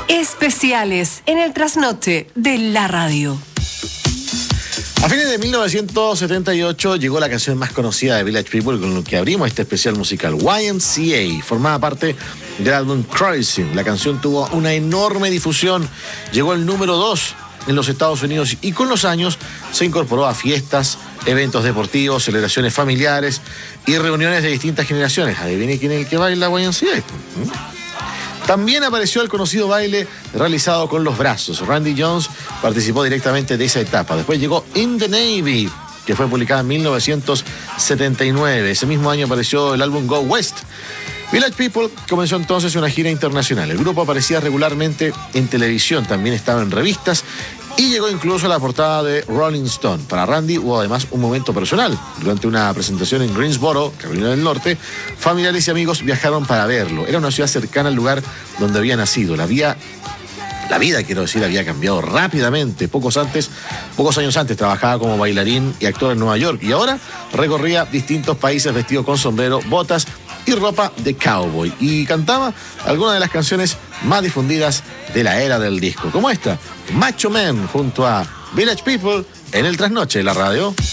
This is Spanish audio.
Especiales en el trasnoche de la radio. A fines de 1978 llegó la canción más conocida de Village People con lo que abrimos este especial musical. YMCA formaba parte del álbum Crazy. La canción tuvo una enorme difusión, llegó al número 2 en los Estados Unidos y con los años se incorporó a fiestas, eventos deportivos, celebraciones familiares y reuniones de distintas generaciones. Adivine quién es el que baila YMCA. También apareció el conocido baile realizado con los brazos. Randy Jones participó directamente de esa etapa. Después llegó In the Navy, que fue publicada en 1979. Ese mismo año apareció el álbum Go West. Village People comenzó entonces una gira internacional. El grupo aparecía regularmente en televisión, también estaba en revistas y llegó incluso a la portada de Rolling Stone. Para Randy hubo además un momento personal. Durante una presentación en Greensboro, Carolina del Norte, familiares y amigos viajaron para verlo. Era una ciudad cercana al lugar donde había nacido. La vida, había cambiado rápidamente. Pocos años antes trabajaba como bailarín y actor en Nueva York y ahora recorría distintos países vestido con sombrero, botas y ropa de cowboy. Y cantaba algunas de las canciones más difundidas de la era del disco, como esta, Macho Man, junto a Village People, en el trasnoche de la radio.